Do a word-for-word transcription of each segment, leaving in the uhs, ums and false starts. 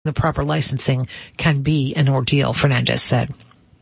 the proper licensing can be an ordeal, Fernandez said.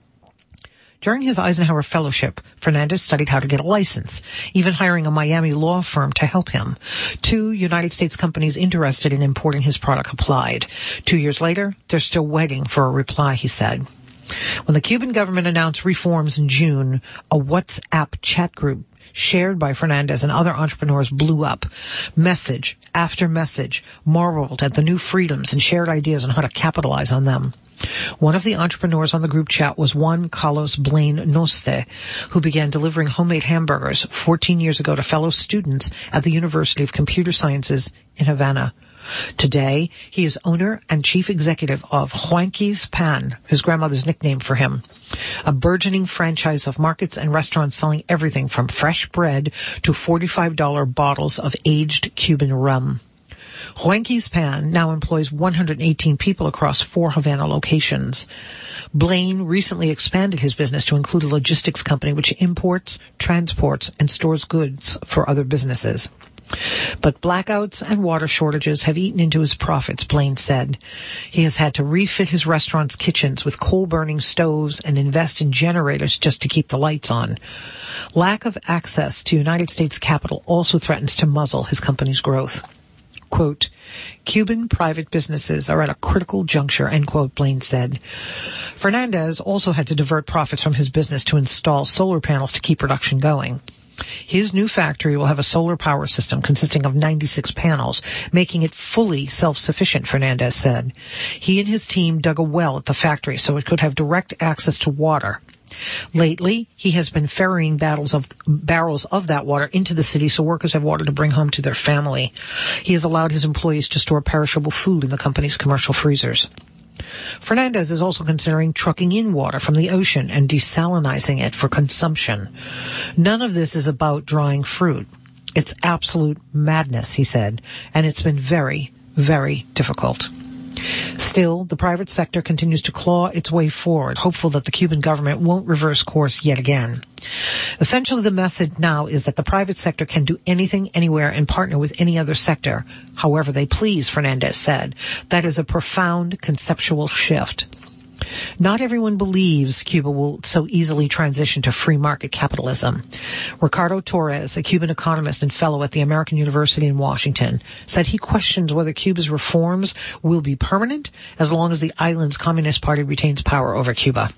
During his Eisenhower Fellowship, Fernandez studied how to get a license, even hiring a Miami law firm to help him. Two United States companies interested in importing his product applied. Two years later, they're still waiting for a reply, he said. When the Cuban government announced reforms in June, a WhatsApp chat group shared by Fernandez and other entrepreneurs blew up. Message after message marveled at the new freedoms and shared ideas on how to capitalize on them. One of the entrepreneurs on the group chat was Juan Carlos Blaine Noste, who began delivering homemade hamburgers fourteen years ago to fellow students at the University of Computer Sciences in Havana. Today, he is owner and chief executive of Juanqui's Pan, his grandmother's nickname for him, a burgeoning franchise of markets and restaurants selling everything from fresh bread to forty-five dollars bottles of aged Cuban rum. Juanqui's Pan now employs one hundred eighteen people across four Havana locations. Blaine recently expanded his business to include a logistics company which imports, transports, and stores goods for other businesses. But blackouts and water shortages have eaten into his profits, Blaine said. He has had to refit his restaurant's kitchens with coal-burning stoves and invest in generators just to keep the lights on. Lack of access to United States capital also threatens to muzzle his company's growth. Quote, Cuban private businesses are at a critical juncture, end quote, Blaine said. Fernandez also had to divert profits from his business to install solar panels to keep production going. His new factory will have a solar power system consisting of ninety-six panels, making it fully self-sufficient, Fernandez said. He and his team dug a well at the factory so it could have direct access to water. Lately, he has been ferrying barrels of, barrels of that water into the city so workers have water to bring home to their family. He has allowed his employees to store perishable food in the company's commercial freezers. Fernandez is also considering trucking in water from the ocean and desalinizing it for consumption. None of this is about drying fruit. It's absolute madness, he said, and it's been very, very difficult. Still, the private sector continues to claw its way forward, hopeful that the Cuban government won't reverse course yet again. Essentially, the message now is that the private sector can do anything, anywhere, and partner with any other sector, however they please, Fernandez said. That is a profound conceptual shift. Not everyone believes Cuba will so easily transition to free market capitalism. Ricardo Torres, a Cuban economist and fellow at the American University in Washington, said he questions whether Cuba's reforms will be permanent as long as the island's Communist Party retains power over Cuba.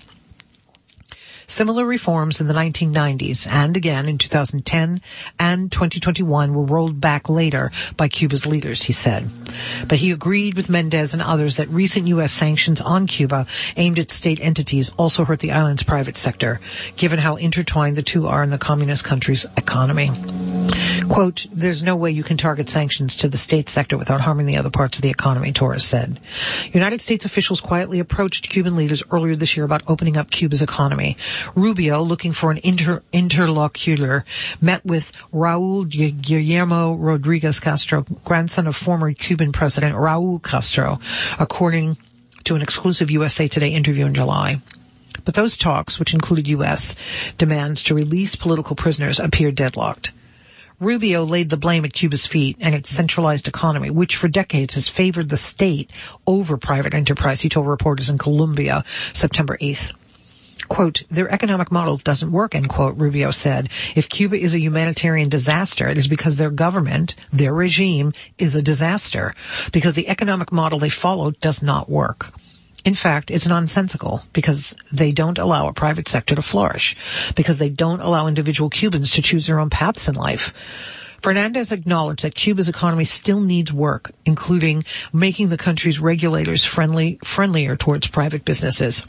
Similar reforms in the nineteen nineties and again in two thousand ten and twenty twenty-one were rolled back later by Cuba's leaders, he said. But he agreed with Mendez and others that recent U S sanctions on Cuba aimed at state entities also hurt the island's private sector, given how intertwined the two are in the communist country's economy. Quote, there's no way you can target sanctions to the state sector without harming the other parts of the economy, Torres said. United States officials quietly approached Cuban leaders earlier this year about opening up Cuba's economy. Rubio, looking for an inter- interlocutor, met with Raul Guillermo Rodriguez Castro, grandson of former Cuban President Raul Castro, according to an exclusive U S A Today interview in July. But those talks, which included U S demands to release political prisoners, appeared deadlocked. Rubio laid the blame at Cuba's feet and its centralized economy, which for decades has favored the state over private enterprise, he told reporters in Colombia September eighth. Quote, their economic model doesn't work, end quote, Rubio said. If Cuba is a humanitarian disaster, it is because their government, their regime, is a disaster, because the economic model they follow does not work. In fact, it's nonsensical because they don't allow a private sector to flourish, because they don't allow individual Cubans to choose their own paths in life. Fernandez acknowledged that Cuba's economy still needs work, including making the country's regulators friendly, friendlier towards private businesses.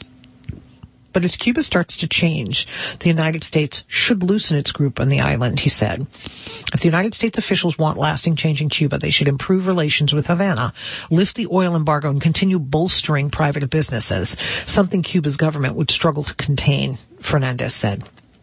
But as Cuba starts to change, the United States should loosen its grip on the island, he said. If the United States officials want lasting change in Cuba, they should improve relations with Havana, lift the oil embargo, and continue bolstering private businesses, something Cuba's government would struggle to contain, Fernandez said.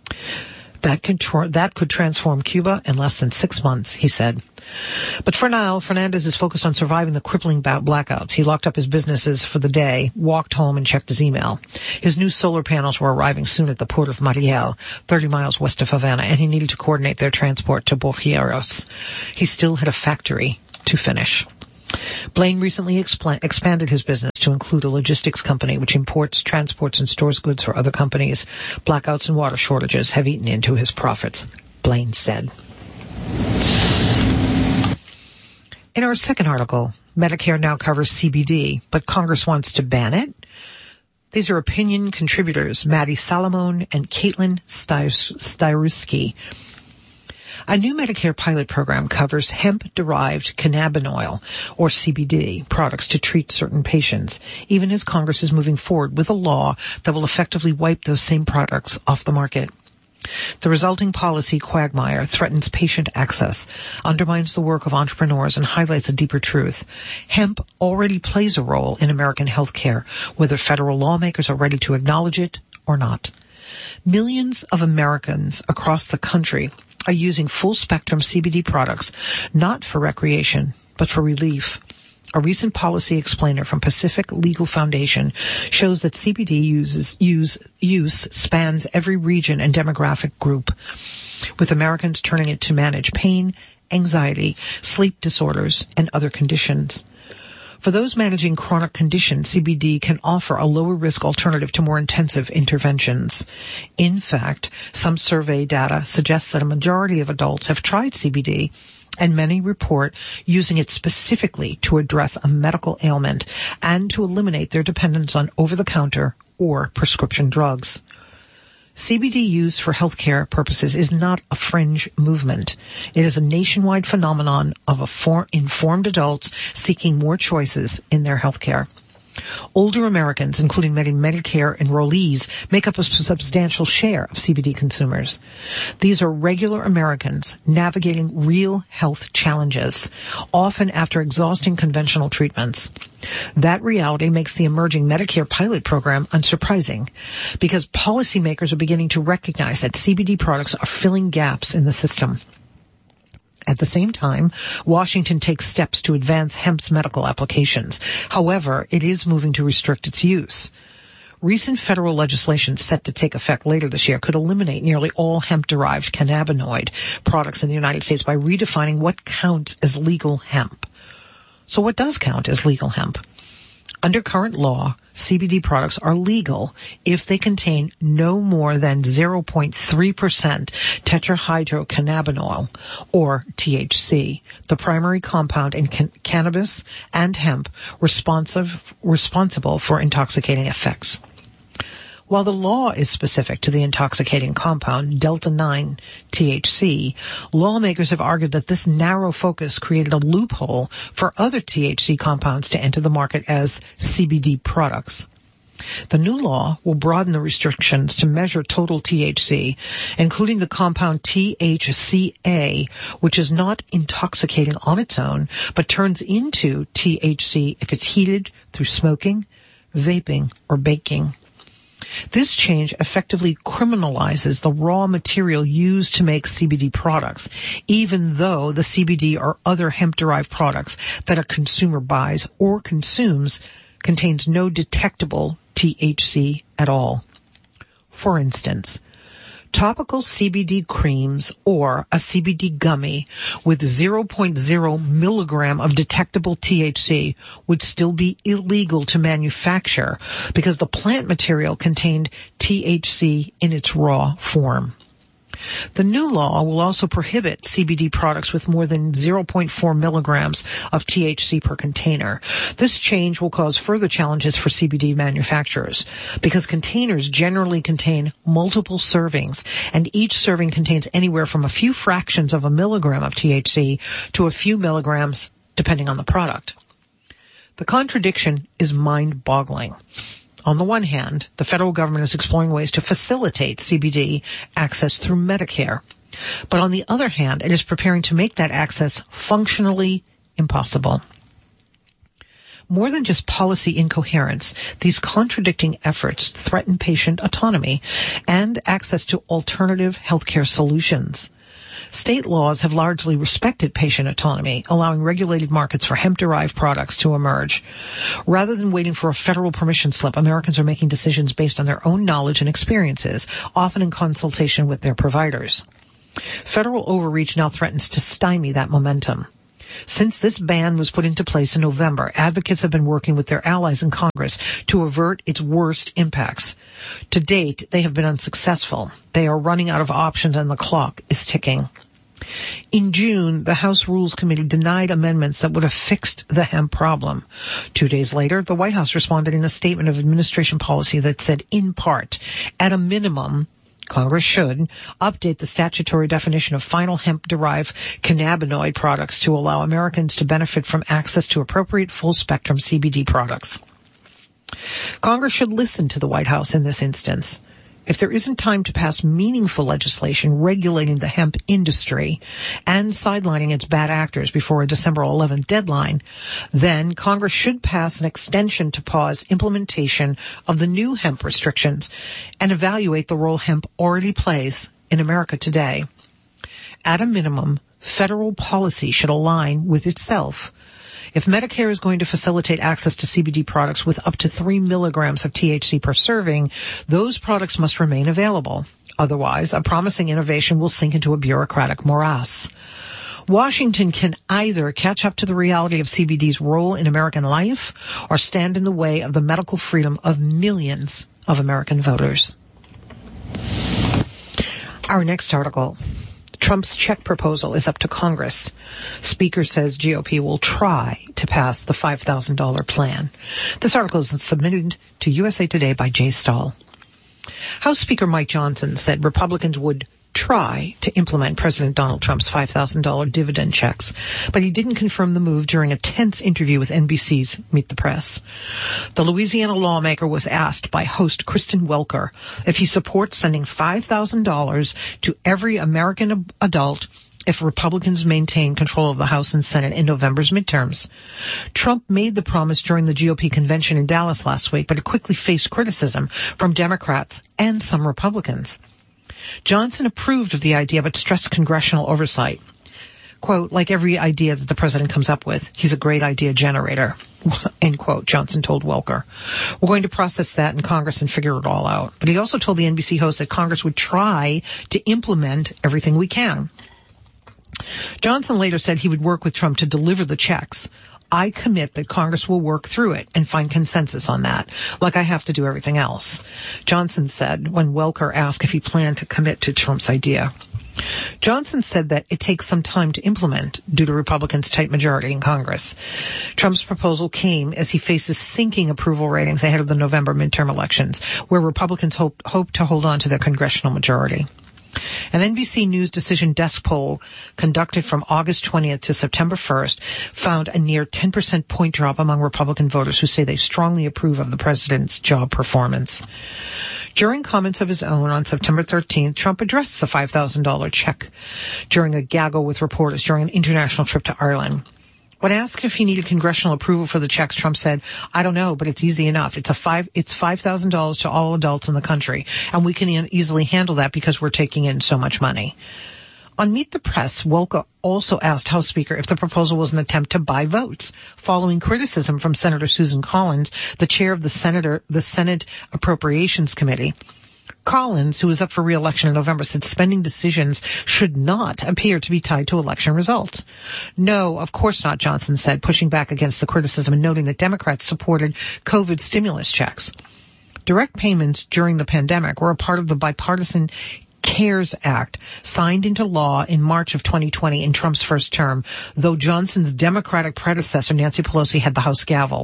That could, tra- that could transform Cuba in less than six months, he said. But for now, Fernandez is focused on surviving the crippling blackouts. He locked up his businesses for the day, walked home, and checked his email. His new solar panels were arriving soon at the port of Mariel, thirty miles west of Havana, and he needed to coordinate their transport to Bojeros. He still had a factory to finish. Blaine recently expl- expanded his business to include a logistics company which imports, transports, and stores goods for other companies. Blackouts and water shortages have eaten into his profits, Blaine said. In our second article, Medicare now covers C B D, but Congress wants to ban it. These are opinion contributors Maddie Salamone and Caitlin Styrewski. A new Medicare pilot program covers hemp-derived cannabinoid, or C B D, products to treat certain patients, even as Congress is moving forward with a law that will effectively wipe those same products off the market. The resulting policy quagmire threatens patient access, undermines the work of entrepreneurs, and highlights a deeper truth. Hemp already plays a role in American health care, whether federal lawmakers are ready to acknowledge it or not. Millions of Americans across the country are using full-spectrum C B D products, not for recreation, but for relief. A recent policy explainer from Pacific Legal Foundation shows that C B D uses, use, use spans every region and demographic group, with Americans turning it to manage pain, anxiety, sleep disorders, and other conditions. For those managing chronic conditions, C B D can offer a lower-risk alternative to more intensive interventions. In fact, some survey data suggests that a majority of adults have tried C B D, and many report using it specifically to address a medical ailment and to eliminate their dependence on over-the-counter or prescription drugs. C B D use for healthcare purposes is not a fringe movement. It is a nationwide phenomenon of informed adults seeking more choices in their healthcare. Older Americans, including many Medicare enrollees, make up a substantial share of C B D consumers. These are regular Americans navigating real health challenges, often after exhausting conventional treatments. That reality makes the emerging Medicare pilot program unsurprising, because policymakers are beginning to recognize that C B D products are filling gaps in the system. At the same time, Washington takes steps to advance hemp's medical applications. However, it is moving to restrict its use. Recent federal legislation set to take effect later this year could eliminate nearly all hemp-derived cannabinoid products in the United States by redefining what counts as legal hemp. So what does count as legal hemp? Under current law, C B D products are legal if they contain no more than zero point three percent tetrahydrocannabinol, or T H C, the primary compound in can- cannabis and hemp responsive, responsible for intoxicating effects. While the law is specific to the intoxicating compound, delta nine T H C, lawmakers have argued that this narrow focus created a loophole for other T H C compounds to enter the market as C B D products. The new law will broaden the restrictions to measure total T H C, including the compound T H C A, which is not intoxicating on its own, but turns into T H C if it's heated through smoking, vaping, or baking. This change effectively criminalizes the raw material used to make C B D products, even though the C B D or other hemp-derived products that a consumer buys or consumes contains no detectable T H C at all. For instance, topical C B D creams or a C B D gummy with zero point zero milligram of detectable T H C would still be illegal to manufacture because the plant material contained T H C in its raw form. The new law will also prohibit C B D products with more than zero point four milligrams of T H C per container. This change will cause further challenges for C B D manufacturers because containers generally contain multiple servings, and each serving contains anywhere from a few fractions of a milligram of T H C to a few milligrams, depending on the product. The contradiction is mind-boggling. On the one hand, the federal government is exploring ways to facilitate C B D access through Medicare. But on the other hand, it is preparing to make that access functionally impossible. More than just policy incoherence, these contradicting efforts threaten patient autonomy and access to alternative healthcare solutions. State laws have largely respected patient autonomy, allowing regulated markets for hemp-derived products to emerge. Rather than waiting for a federal permission slip, Americans are making decisions based on their own knowledge and experiences, often in consultation with their providers. Federal overreach now threatens to stymie that momentum. Since this ban was put into place in November, advocates have been working with their allies in Congress to avert its worst impacts. To date, they have been unsuccessful. They are running out of options and the clock is ticking. In June, the House Rules Committee denied amendments that would have fixed the hemp problem. Two days later, the White House responded in a statement of administration policy that said, in part, at a minimum, Congress should update the statutory definition of final hemp-derived cannabinoid products to allow Americans to benefit from access to appropriate full-spectrum C B D products. Congress should listen to the White House in this instance. If there isn't time to pass meaningful legislation regulating the hemp industry and sidelining its bad actors before a December eleventh deadline, then Congress should pass an extension to pause implementation of the new hemp restrictions and evaluate the role hemp already plays in America today. At a minimum, federal policy should align with itself. If Medicare is going to facilitate access to C B D products with up to three milligrams of T H C per serving, those products must remain available. Otherwise, a promising innovation will sink into a bureaucratic morass. Washington can either catch up to the reality of C B D's role in American life or stand in the way of the medical freedom of millions of American voters. Our next article. Trump's check proposal is up to Congress. Speaker says G O P will try to pass the five thousand dollars plan. This article is submitted to U S A Today by Jay Stahl. House Speaker Mike Johnson said Republicans would try to implement President Donald Trump's five thousand dollars dividend checks, but he didn't confirm the move during a tense interview with N B C's Meet the Press. The Louisiana lawmaker was asked by host Kristen Welker if he supports sending five thousand dollars to every American adult if Republicans maintain control of the House and Senate in November's midterms. Trump made the promise during the G O P convention in Dallas last week, but it quickly faced criticism from Democrats and some Republicans. Johnson approved of the idea but stressed congressional oversight. Quote, like every idea that the president comes up with, he's a great idea generator, end quote, Johnson told Welker. We're going to process that in Congress and figure it all out. But he also told the N B C host that Congress would try to implement everything we can. Johnson later said he would work with Trump to deliver the checks. I commit that Congress will work through it and find consensus on that, like I have to do everything else, Johnson said when Welker asked if he planned to commit to Trump's idea. Johnson said that it takes some time to implement due to Republicans' tight majority in Congress. Trump's proposal came as he faces sinking approval ratings ahead of the November midterm elections, where Republicans hope, hope to hold on to their congressional majority. An N B C News Decision desk poll conducted from August twentieth to September first found a near ten percent point drop among Republican voters who say they strongly approve of the president's job performance. During comments of his own on September thirteenth, Trump addressed the five thousand dollars check during a gaggle with reporters during an international trip to Ireland. When asked if he needed congressional approval for the checks, Trump said, I don't know, but it's easy enough. It's a five, it's five thousand dollars to all adults in the country, and we can e- easily handle that because we're taking in so much money. On Meet the Press, Welker also asked House Speaker if the proposal was an attempt to buy votes, following criticism from Senator Susan Collins, the chair of the Senator, the Senate Appropriations Committee. Collins, who is up for re-election in November, said spending decisions should not appear to be tied to election results. No, of course not, Johnson said, pushing back against the criticism and noting that Democrats supported COVID stimulus checks. Direct payments during the pandemic were a part of the bipartisan CARES Act, signed into law in March of twenty twenty in Trump's first term, though Johnson's Democratic predecessor, Nancy Pelosi, had the House gavel.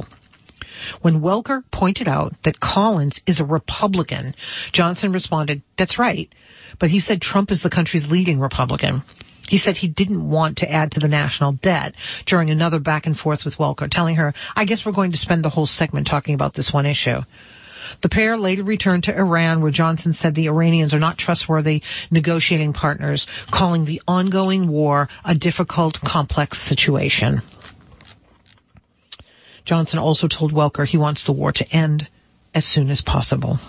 When Welker pointed out that Collins is a Republican, Johnson responded, that's right. But he said Trump is the country's leading Republican. He said he didn't want to add to the national debt during another back and forth with Welker, telling her, I guess we're going to spend the whole segment talking about this one issue. The pair later returned to Iran, where Johnson said the Iranians are not trustworthy negotiating partners, calling the ongoing war a difficult, complex situation. Johnson also told Welker he wants the war to end as soon as possible.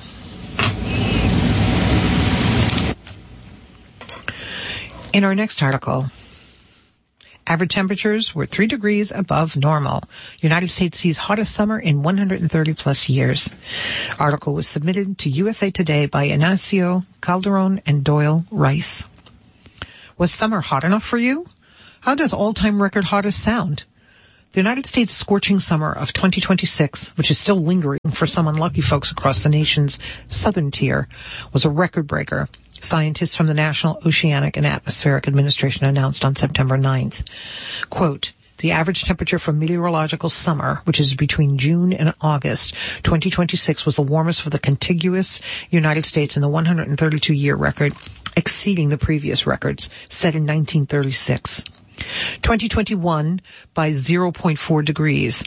In our next article, average temperatures were three degrees above normal. United States sees hottest summer in one hundred thirty plus years. Article was submitted to U S A Today by Ignacio Calderon and Doyle Rice. Was summer hot enough for you? How does all-time record hottest sound? The United States scorching summer of twenty twenty-six, which is still lingering for some unlucky folks across the nation's southern tier, was a record breaker. Scientists from the National Oceanic and Atmospheric Administration announced on September ninth. Quote, the average temperature for meteorological summer, which is between June and August twenty twenty-six, was the warmest for the contiguous United States in the one hundred thirty-two year record, exceeding the previous records set in nineteen thirty-six. twenty twenty-one by zero point four degrees.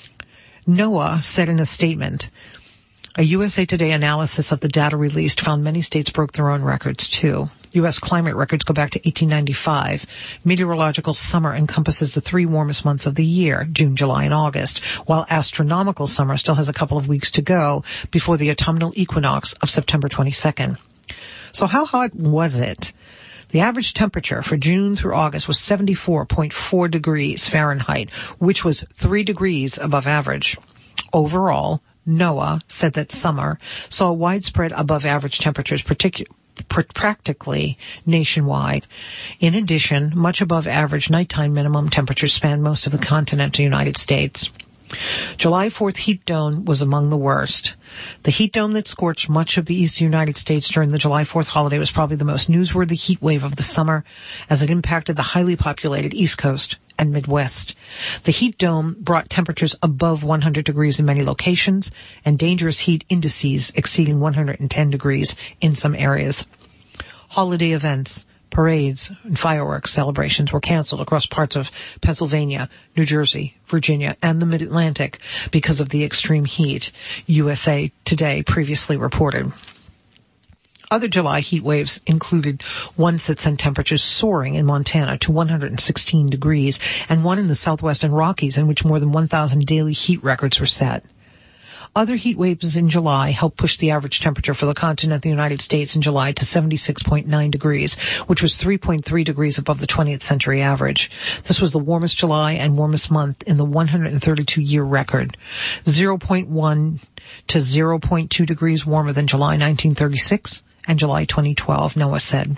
NOAA said in a statement, a U S A Today analysis of the data released found many states broke their own records too. U S climate records go back to eighteen ninety-five. Meteorological summer encompasses the three warmest months of the year, June, July, and August, while astronomical summer still has a couple of weeks to go before the autumnal equinox of September twenty-second. So how hot was it? The average temperature for June through August was seventy-four point four degrees Fahrenheit, which was three degrees above average. Overall, NOAA said that summer saw widespread above average temperatures, particu- pr- practically nationwide. In addition, much above average nighttime minimum temperatures spanned most of the continental United States. July fourth heat dome was among the worst. The heat dome that scorched much of the eastern United States during the July fourth holiday was probably the most newsworthy heat wave of the summer, as it impacted the highly populated East Coast and Midwest. The heat dome brought temperatures above one hundred degrees in many locations and dangerous heat indices exceeding one hundred ten degrees in some areas. Holiday events, parades, and fireworks celebrations were canceled across parts of Pennsylvania, New Jersey, Virginia, and the Mid-Atlantic because of the extreme heat, U S A Today previously reported. Other July heat waves included ones that sent temperatures soaring in Montana to one hundred sixteen degrees, and one in the southwestern Rockies in which more than one thousand daily heat records were set. Other heat waves in July helped push the average temperature for the continent of the United States in July to seventy-six point nine degrees, which was three point three degrees above the twentieth century average. This was the warmest July and warmest month in the one hundred thirty-two year record, zero point one to zero point two degrees warmer than July nineteen thirty-six and July twenty twelve, NOAA said.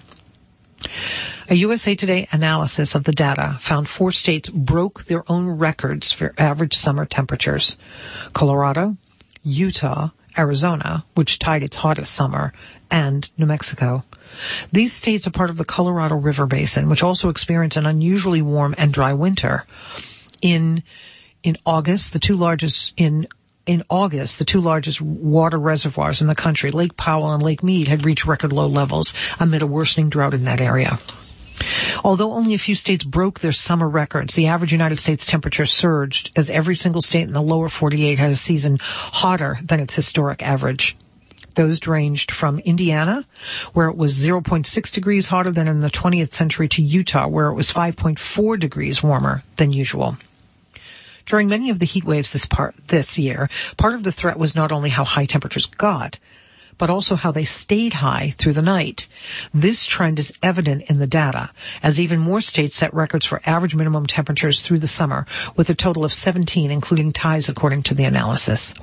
A U S A Today analysis of the data found four states broke their own records for average summer temperatures. Colorado, Utah, Arizona, which tied its hottest summer, and New Mexico. These states are part of the Colorado River Basin, which also experienced an unusually warm and dry winter. In in August, the two largest in In August, the two largest water reservoirs in the country, Lake Powell and Lake Mead, had reached record low levels amid a worsening drought in that area. Although only a few states broke their summer records, the average United States temperature surged as every single state in the lower forty-eight had a season hotter than its historic average. Those ranged from Indiana, where it was zero point six degrees hotter than in the twentieth century, to Utah, where it was five point four degrees warmer than usual. During many of the heat waves this part this year, part of the threat was not only how high temperatures got, but also how they stayed high through the night. This trend is evident in the data, as even more states set records for average minimum temperatures through the summer, with a total of seventeen, including ties, according to the analysis.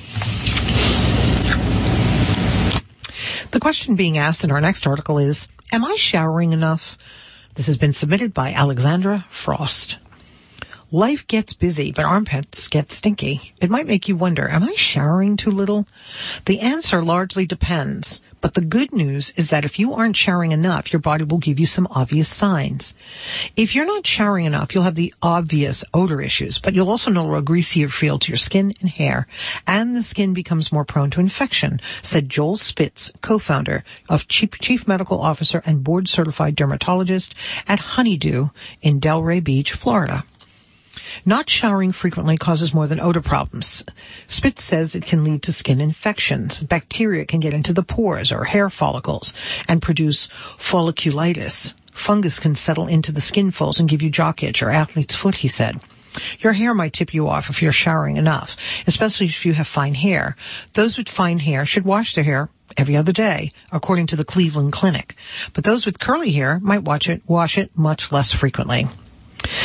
The question being asked in our next article is, am I showering enough? This has been submitted by Alexandra Frost. Life gets busy, but armpits get stinky. It might make you wonder, am I showering too little? The answer largely depends, but the good news is that if you aren't showering enough, your body will give you some obvious signs. If you're not showering enough, you'll have the obvious odor issues, but you'll also notice a greasier feel to your skin and hair, and the skin becomes more prone to infection, said Joel Spitz, co-founder of Chief, Chief Medical Officer and board-certified dermatologist at Honeydew in Delray Beach, Florida. Not showering frequently causes more than odor problems. Spitz says it can lead to skin infections. Bacteria can get into the pores or hair follicles and produce folliculitis. Fungus can settle into the skin folds and give you jock itch or athlete's foot, he said. Your hair might tip you off if you're showering enough, especially if you have fine hair. Those with fine hair should wash their hair every other day, according to the Cleveland Clinic. But those with curly hair might watch it, wash it much less frequently.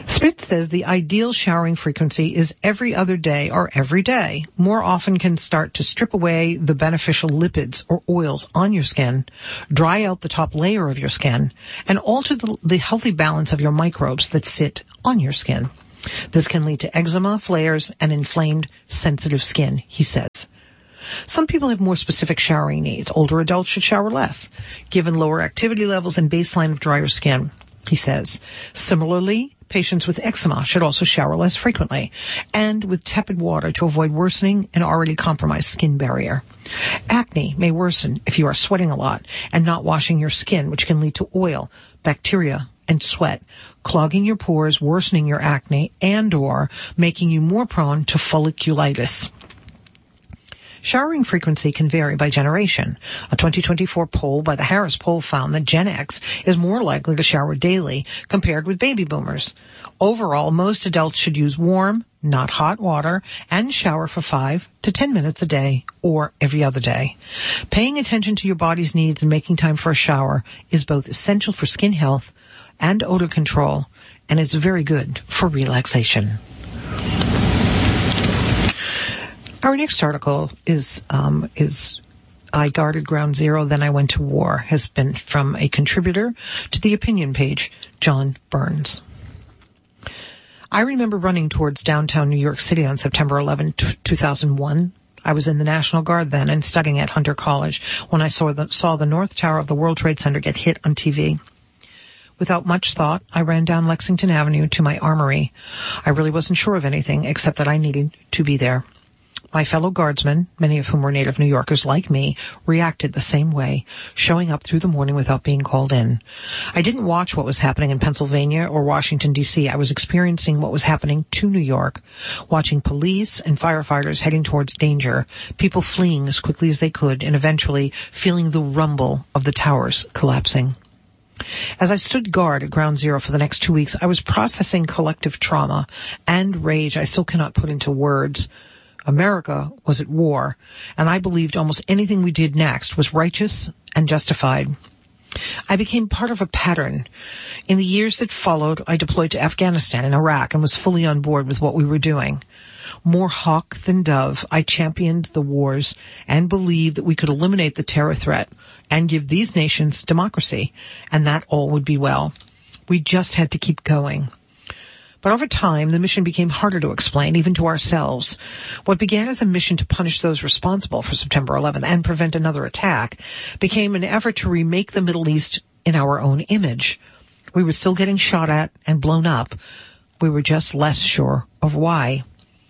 Spitz says the ideal showering frequency is every other day or every day. More often can start to strip away the beneficial lipids or oils on your skin, dry out the top layer of your skin, and alter the, the healthy balance of your microbes that sit on your skin. This can lead to eczema, flares, and inflamed, sensitive skin, he says. Some people have more specific showering needs. Older adults should shower less, given lower activity levels and baseline of drier skin, he says. Similarly, patients with eczema should also shower less frequently and with tepid water to avoid worsening an already compromised skin barrier. Acne may worsen if you are sweating a lot and not washing your skin, which can lead to oil, bacteria, and sweat, clogging your pores, worsening your acne, and or making you more prone to folliculitis. Showering frequency can vary by generation. A twenty twenty-four poll by the Harris Poll found that Gen X is more likely to shower daily compared with baby boomers. Overall, most adults should use warm, not hot water and shower for five to ten minutes a day or every other day. Paying attention to your body's needs and making time for a shower is both essential for skin health and odor control, and it's very good for relaxation. Our next article is um, is I guarded ground zero, then I went to war, has been from a contributor to the opinion page, John Burns. I remember running towards downtown New York City on September eleventh, two thousand one. I was in the National Guard then and studying at Hunter College when I saw the, saw the North Tower of the World Trade Center get hit on T V. Without much thought, I ran down Lexington Avenue to my armory. I really wasn't sure of anything except that I needed to be there. My fellow guardsmen, many of whom were native New Yorkers like me, reacted the same way, showing up through the morning without being called in. I didn't watch what was happening in Pennsylvania or Washington, D C I was experiencing what was happening to New York, watching police and firefighters heading towards danger, people fleeing as quickly as they could, and eventually feeling the rumble of the towers collapsing. As I stood guard at Ground Zero for the next two weeks, I was processing collective trauma and rage I still cannot put into words. America was at war, and I believed almost anything we did next was righteous and justified. I became part of a pattern. In the years that followed, I deployed to Afghanistan and Iraq and was fully on board with what we were doing. More hawk than dove, I championed the wars and believed that we could eliminate the terror threat and give these nations democracy, and that all would be well. We just had to keep going. But over time, the mission became harder to explain, even to ourselves. What began as a mission to punish those responsible for September eleventh and prevent another attack became an effort to remake the Middle East in our own image. We were still getting shot at and blown up. We were just less sure of why.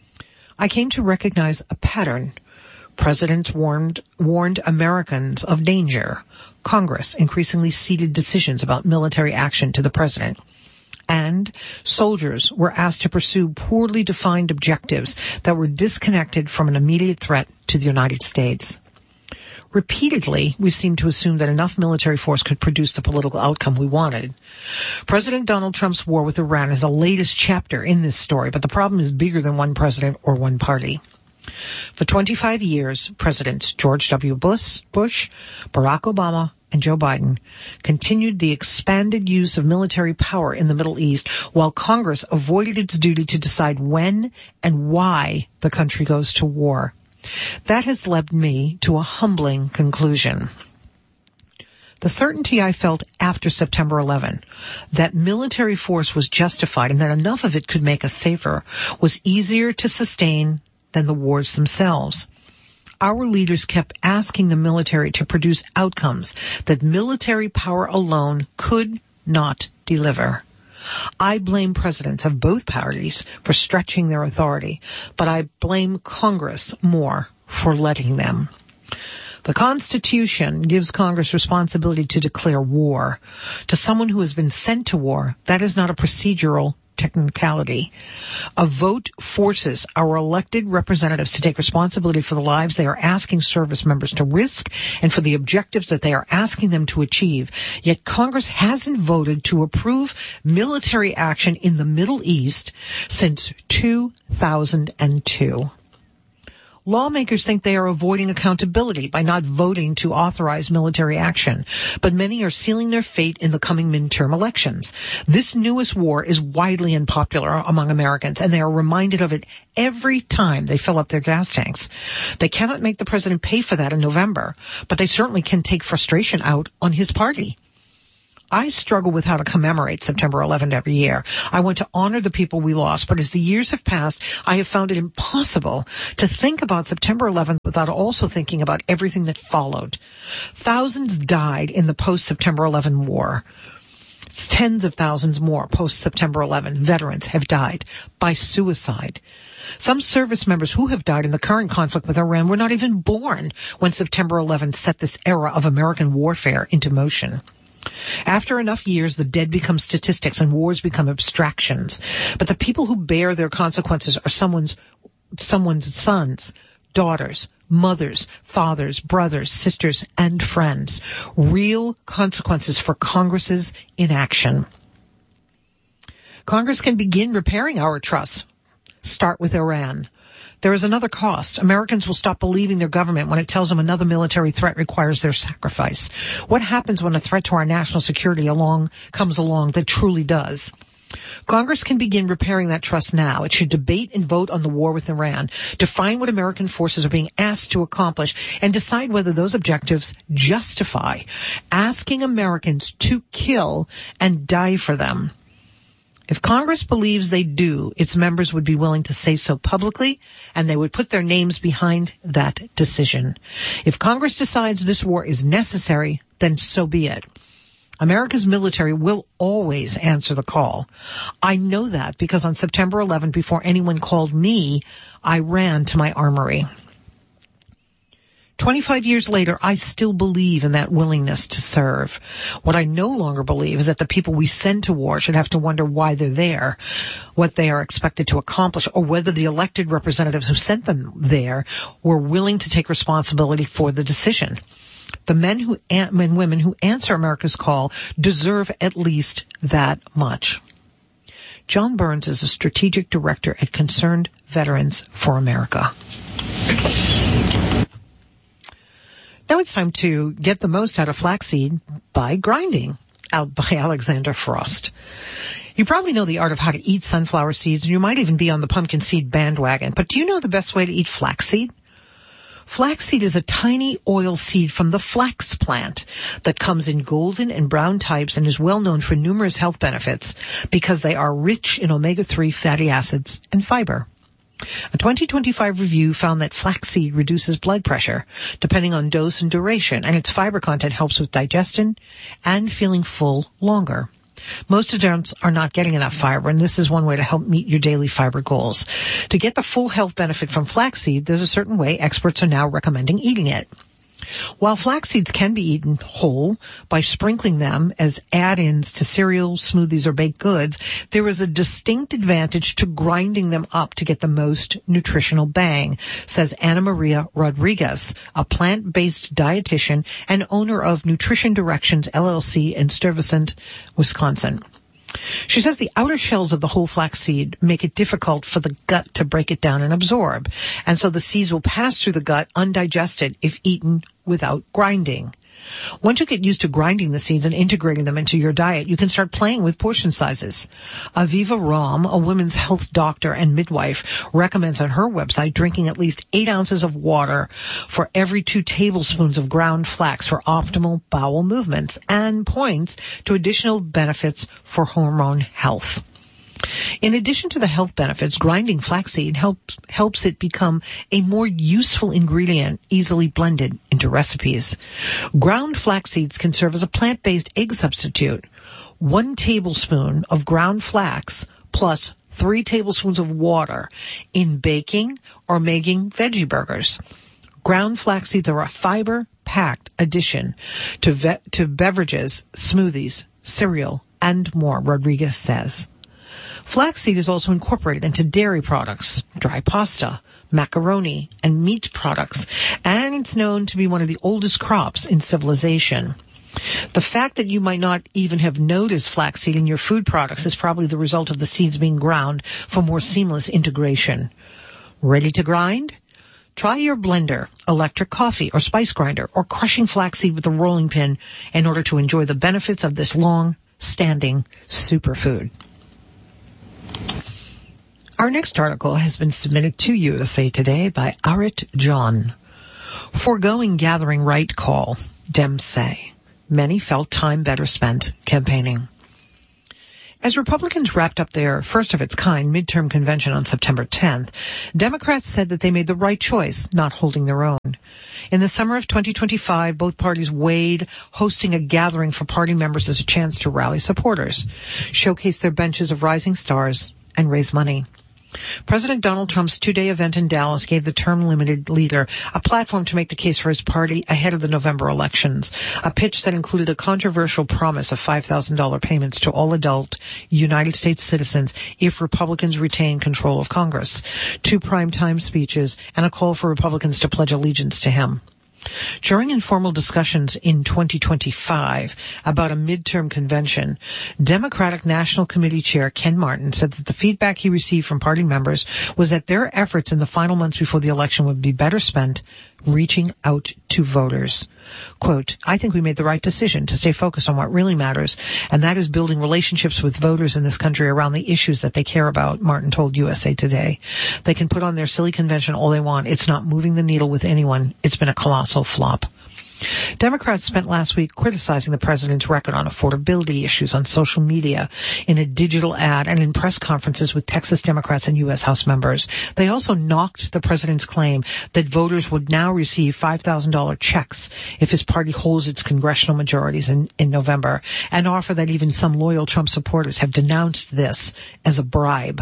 I came to recognize a pattern. Presidents warned, warned Americans of danger. Congress increasingly ceded decisions about military action to the president. And soldiers were asked to pursue poorly defined objectives that were disconnected from an immediate threat to the United States. Repeatedly, we seemed to assume that enough military force could produce the political outcome we wanted. President Donald Trump's war with Iran is the latest chapter in this story, but the problem is bigger than one president or one party. For twenty-five years, Presidents George W. Bush, Bush, Barack Obama, and Joe Biden continued the expanded use of military power in the Middle East while Congress avoided its duty to decide when and why the country goes to war. That has led me to a humbling conclusion. The certainty I felt after September eleventh that military force was justified and that enough of it could make us safer was easier to sustain than the wars themselves. Our leaders kept asking the military to produce outcomes that military power alone could not deliver. I blame presidents of both parties for stretching their authority, but I blame Congress more for letting them. The Constitution gives Congress responsibility to declare war. To someone who has been sent to war, that is not a procedural technicality. A vote forces our elected representatives to take responsibility for the lives they are asking service members to risk and for the objectives that they are asking them to achieve. Yet Congress hasn't voted to approve military action in the Middle East since two thousand two. Lawmakers think they are avoiding accountability by not voting to authorize military action, but many are sealing their fate in the coming midterm elections. This newest war is widely unpopular among Americans, and they are reminded of it every time they fill up their gas tanks. They cannot make the president pay for that in November, but they certainly can take frustration out on his party. I struggle with how to commemorate September eleventh every year. I want to honor the people we lost, but as the years have passed, I have found it impossible to think about September eleventh without also thinking about everything that followed. Thousands died in the post-September eleventh war. Tens of thousands more post-September eleventh veterans have died by suicide. Some service members who have died in the current conflict with Iran were not even born when September eleventh set this era of American warfare into motion. After enough years, the dead become statistics and wars become abstractions. But the people who bear their consequences are someone's, someone's sons, daughters, mothers, fathers, brothers, sisters, and friends. Real consequences for Congress's inaction. Congress can begin repairing our trust. Start with Iran. There is another cost. Americans will stop believing their government when it tells them another military threat requires their sacrifice. What happens when a threat to our national security along comes along that truly does? Congress can begin repairing that trust now. It should debate and vote on the war with Iran, define what American forces are being asked to accomplish, and decide whether those objectives justify asking Americans to kill and die for them. If Congress believes they do, its members would be willing to say so publicly, and they would put their names behind that decision. If Congress decides this war is necessary, then so be it. America's military will always answer the call. I know that because on September eleventh, before anyone called me, I ran to my armory. twenty-five years later, I still believe in that willingness to serve. What I no longer believe is that the people we send to war should have to wonder why they're there, what they are expected to accomplish, or whether the elected representatives who sent them there were willing to take responsibility for the decision. The men who and women who answer America's call deserve at least that much. John Burns is a strategic director at Concerned Veterans for America. Now it's time to get the most out of flaxseed by grinding, out by Alexander Frost. You probably know the art of how to eat sunflower seeds, and you might even be on the pumpkin seed bandwagon. But do you know the best way to eat flaxseed? Flaxseed is a tiny oil seed from the flax plant that comes in golden and brown types and is well known for numerous health benefits because they are rich in omega three fatty acids and fiber. A twenty twenty-five review found that flaxseed reduces blood pressure, depending on dose and duration, and its fiber content helps with digestion and feeling full longer. Most adults are not getting enough fiber, and this is one way to help meet your daily fiber goals. To get the full health benefit from flaxseed, there's a certain way experts are now recommending eating it. While flax seeds can be eaten whole by sprinkling them as add-ins to cereal, smoothies, or baked goods, there is a distinct advantage to grinding them up to get the most nutritional bang, says Ana Maria Rodriguez, a plant-based dietitian and owner of Nutrition Directions, L L C in Stuyvesant, Wisconsin. She says the outer shells of the whole flaxseed make it difficult for the gut to break it down and absorb, and so the seeds will pass through the gut undigested if eaten without grinding. Once you get used to grinding the seeds and integrating them into your diet, you can start playing with portion sizes. Aviva Ram, a women's health doctor and midwife, recommends on her website drinking at least eight ounces of water for every two tablespoons of ground flax for optimal bowel movements, and points to additional benefits for hormone health. In addition to the health benefits, grinding flaxseed helps helps it become a more useful ingredient, easily blended into recipes. Ground flax seeds can serve as a plant-based egg substitute. One tablespoon of ground flax plus three tablespoons of water in baking or making veggie burgers. Ground flax seeds are a fiber-packed addition to ve- to beverages, smoothies, cereal, and more, Rodriguez says. Flaxseed is also incorporated into dairy products, dry pasta, macaroni, and meat products, and it's known to be one of the oldest crops in civilization. The fact that you might not even have noticed flaxseed in your food products is probably the result of the seeds being ground for more seamless integration. Ready to grind? Try your blender, electric coffee, or spice grinder, or crushing flaxseed with a rolling pin in order to enjoy the benefits of this long-standing superfood. Our next article has been submitted to U S A Today by Arit John. Foregoing gathering right call, Dems say. Many felt time better spent campaigning. As Republicans wrapped up their first-of-its-kind midterm convention on September tenth, Democrats said that they made the right choice, not holding their own. In the summer of twenty twenty-five, both parties weighed hosting a gathering for party members as a chance to rally supporters, showcase their benches of rising stars, and raise money. President Donald Trump's two-day event in Dallas gave the term-limited leader a platform to make the case for his party ahead of the November elections, a pitch that included a controversial promise of five thousand dollars payments to all adult United States citizens if Republicans retain control of Congress, two primetime speeches, and a call for Republicans to pledge allegiance to him. During informal discussions in twenty twenty-five about a midterm convention, Democratic National Committee Chair Ken Martin said that the feedback he received from party members was that their efforts in the final months before the election would be better spent reaching out to voters. Quote, I think we made the right decision to stay focused on what really matters, and that is building relationships with voters in this country around the issues that they care about, Martin told U S A Today. They can put on their silly convention all they want. It's not moving the needle with anyone. It's been a colossal flop. Democrats spent last week criticizing the president's record on affordability issues on social media, in a digital ad, and in press conferences with Texas Democrats and U S House members. They also knocked the president's claim that voters would now receive five thousand dollars checks if his party holds its congressional majorities in, in November, and offer that even some loyal Trump supporters have denounced this as a bribe.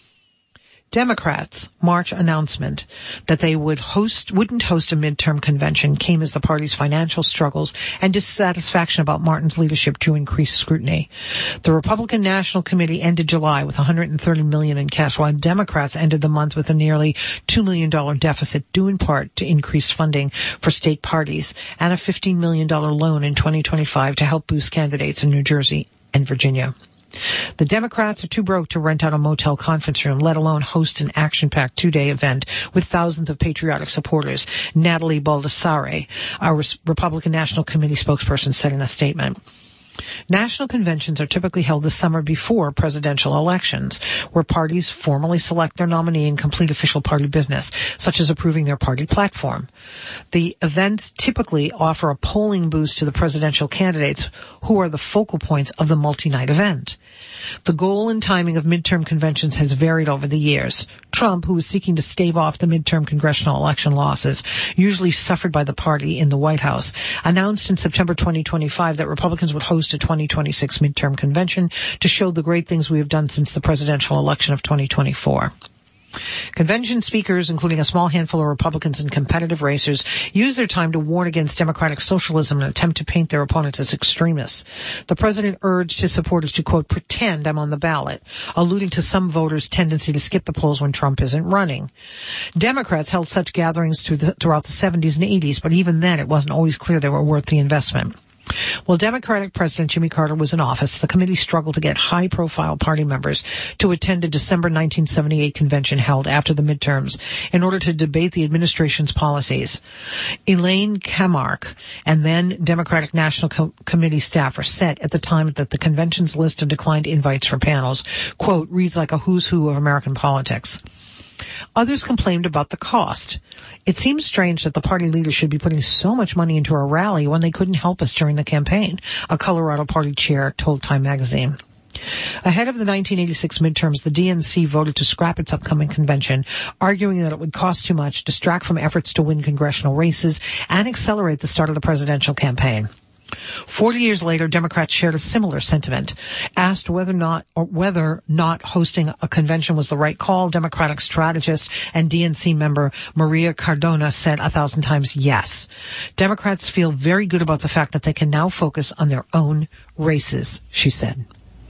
Democrats' March announcement that they would host, wouldn't host a midterm convention came as the party's financial struggles and dissatisfaction about Martin's leadership drew increased scrutiny. The Republican National Committee ended July with one hundred thirty million dollars in cash, while Democrats ended the month with a nearly two million dollars deficit, due in part to increased funding for state parties and a fifteen million dollars loan in twenty twenty-five to help boost candidates in New Jersey and Virginia. The Democrats are too broke to rent out a motel conference room, let alone host an action-packed two-day event with thousands of patriotic supporters, Natalie Baldassare, our Republican National Committee spokesperson, said in a statement. National conventions are typically held the summer before presidential elections, where parties formally select their nominee and complete official party business, such as approving their party platform. The events typically offer a polling boost to the presidential candidates, who are the focal points of the multi-night event. The goal and timing of midterm conventions has varied over the years. Trump, who is seeking to stave off the midterm congressional election losses, usually suffered by the party in the White House, announced in September twenty twenty-five that Republicans would host a twenty twenty-six midterm convention to show the great things we have done since the presidential election of twenty twenty-four. Convention speakers, including a small handful of Republicans and competitive racers, use their time to warn against democratic socialism and attempt to paint their opponents as extremists. The president urged his supporters to, quote, pretend I'm on the ballot, alluding to some voters' tendency to skip the polls when Trump isn't running. Democrats held such gatherings through the, throughout the seventies and eighties, but even then it wasn't always clear they were worth the investment. While Democratic President Jimmy Carter was in office, the committee struggled to get high-profile party members to attend a December nineteen seventy-eight convention held after the midterms in order to debate the administration's policies. Elaine Kamarck and then Democratic National Co- Committee staffer said at the time that the convention's list of declined invites for panels, quote, reads like a who's who of American politics. Others complained about the cost. It seems strange that the party leaders should be putting so much money into a rally when they couldn't help us during the campaign, a Colorado party chair told Time magazine. Ahead of the nineteen eighty-six midterms, the D N C voted to scrap its upcoming convention, arguing that it would cost too much, distract from efforts to win congressional races, and accelerate the start of the presidential campaign. Forty years later, Democrats shared a similar sentiment. Asked whether or not or whether not hosting a convention was the right call, Democratic strategist and D N C member Maria Cardona said a thousand times yes. Democrats feel very good about the fact that they can now focus on their own races, she said.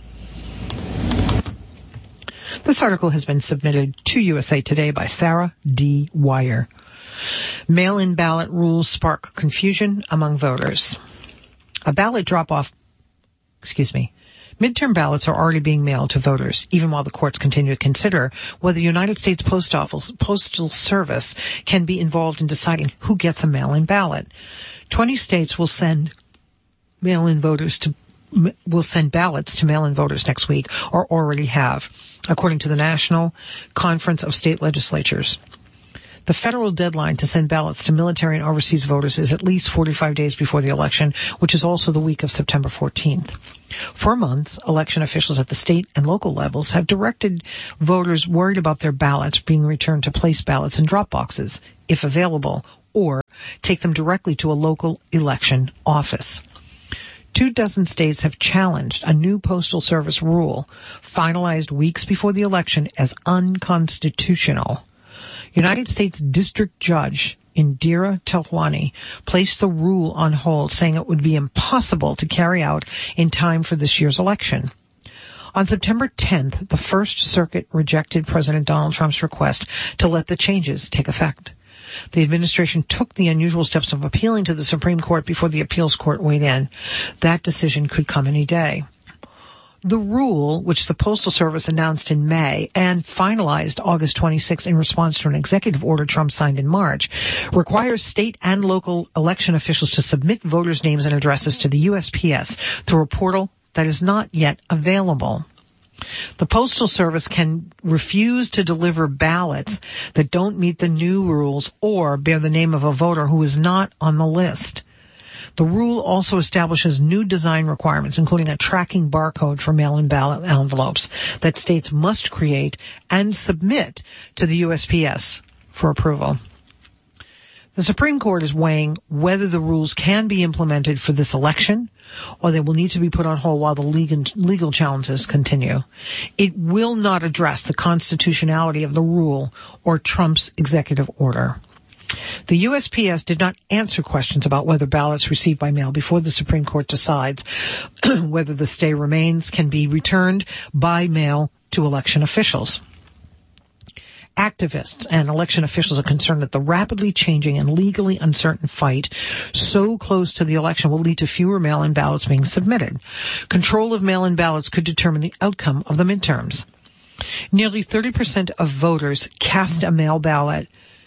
This article has been submitted to U S A Today by Sarah D. Wire. Mail-in ballot rules spark confusion among voters. A ballot drop-off, excuse me, Midterm ballots are already being mailed to voters, even while the courts continue to consider whether the United States Post Office Postal Service can be involved in deciding who gets a mail-in ballot. Twenty states will send mail-in voters to will send ballots to mail-in voters next week, or already have, according to the National Conference of State Legislatures. The federal deadline to send ballots to military and overseas voters is at least forty-five days before the election, which is also the week of September fourteenth. For months, election officials at the state and local levels have directed voters worried about their ballots being returned to place ballots in drop boxes, if available, or take them directly to a local election office. Two dozen states have challenged a new Postal Service rule finalized weeks before the election as unconstitutional. United States District Judge Indira Telwani placed the rule on hold, saying it would be impossible to carry out in time for this year's election. On September tenth, the First Circuit rejected President Donald Trump's request to let the changes take effect. The administration took the unusual steps of appealing to the Supreme Court before the appeals court weighed in. That decision could come any day. The rule, which the Postal Service announced in May and finalized August twenty-sixth in response to an executive order Trump signed in March, requires state and local election officials to submit voters' names and addresses to the U S P S through a portal that is not yet available. The Postal Service can refuse to deliver ballots that don't meet the new rules or bear the name of a voter who is not on the list. The rule also establishes new design requirements, including a tracking barcode for mail-in ballot envelopes that states must create and submit to the U S P S for approval. The Supreme Court is weighing whether the rules can be implemented for this election or they will need to be put on hold while the legal, legal challenges continue. It will not address the constitutionality of the rule or Trump's executive order. The U S P S did not answer questions about whether ballots received by mail before the Supreme Court decides whether the stay remains can be returned by mail to election officials. Activists and election officials are concerned that the rapidly changing and legally uncertain fight so close to the election will lead to fewer mail-in ballots being submitted. Control of mail-in ballots could determine the outcome of the midterms. Nearly thirty percent of voters cast a mail ballot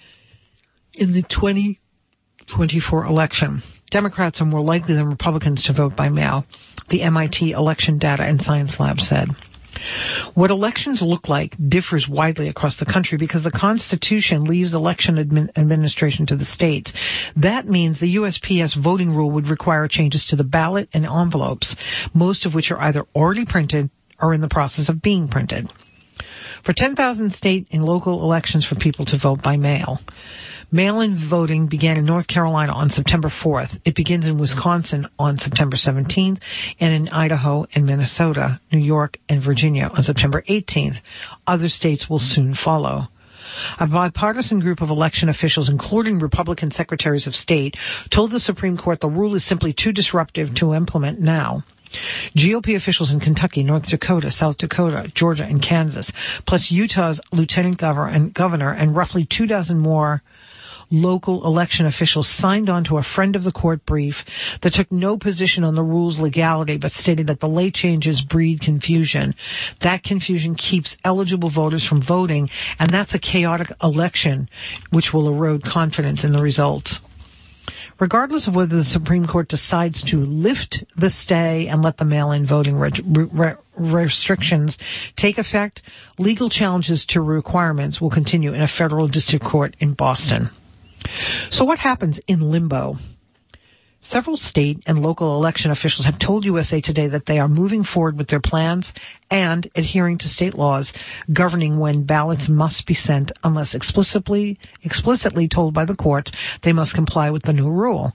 in the twenty twenty-four election. Democrats are more likely than Republicans to vote by mail, the M I T Election Data and Science Lab said. What elections look like differs widely across the country because the Constitution leaves election admin- administration to the states. That means the U S P S voting rule would require changes to the ballot and envelopes, most of which are either already printed or in the process of being printed. For ten thousand state and local elections for people to vote by mail. Mail-in voting began in North Carolina on September fourth. It begins in Wisconsin on September seventeenth, and in Idaho and Minnesota, New York, and Virginia on September eighteenth. Other states will soon follow. A bipartisan group of election officials, including Republican secretaries of state, told the Supreme Court the rule is simply too disruptive to implement now. G O P officials in Kentucky, North Dakota, South Dakota, Georgia, and Kansas, plus Utah's lieutenant governor and, governor, and roughly two dozen more local election officials signed on to a friend of the court brief that took no position on the rule's legality but stated that the late changes breed confusion. That confusion keeps eligible voters from voting, and that's a chaotic election which will erode confidence in the results. Regardless of whether the Supreme Court decides to lift the stay and let the mail-in voting re- re- restrictions take effect, legal challenges to requirements will continue in a federal district court in Boston. So what happens in limbo? Several state and local election officials have told U S A Today that they are moving forward with their plans and adhering to state laws governing when ballots must be sent unless explicitly explicitly told by the courts they must comply with the new rule.